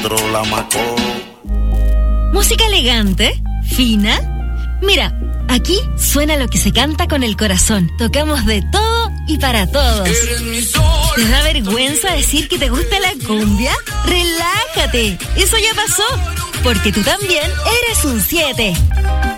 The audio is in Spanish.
la macó. Música elegante, fina. Mira, aquí suena lo que se canta con el corazón. Tocamos de todo y para todos. ¿Te da vergüenza decir que te gusta la cumbia? ¡Relájate! Eso ya pasó, porque tú también eres un 7.